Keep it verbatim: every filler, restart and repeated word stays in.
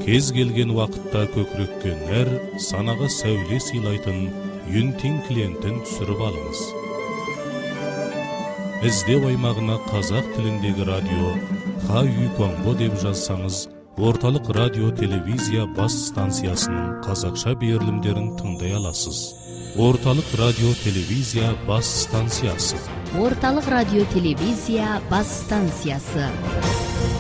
кез келген уақытта көкірекке нәр, санаға сәуле сыйлайтын Юнтин клиентін түсіріп алыңыз. Іздеу аймағына қазақ тіліндегі радио Ха Юконбо деп жазсаңыз, орталық радио телевизия бас станциясының қазақша берілімдерін тыңдай аласыз. Орталық радио телевизия бас станциясы. Орталық радио телевизия бас станциясы.